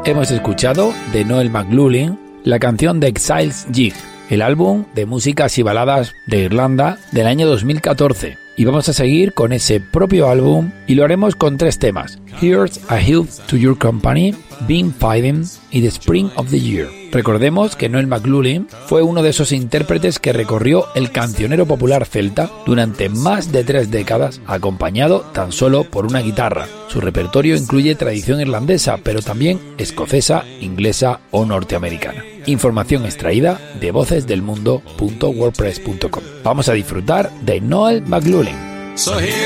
hemos escuchado de Noel McLaughlin la canción The Exiles Jig, el álbum de músicas y baladas de Irlanda del año 2014. Y vamos a seguir con ese propio álbum y lo haremos con 3 temas: Here's a Health to Your Company, Been Fighting y The Spring of the Year. Recordemos que Noel McLaughlin fue uno de esos intérpretes que recorrió el cancionero popular celta durante más de 3 décadas, acompañado tan solo por una guitarra. Su repertorio incluye tradición irlandesa, pero también escocesa, inglesa o norteamericana. Información extraída de vocesdelmundo.wordpress.com. Vamos a disfrutar de Noel McLaughlin.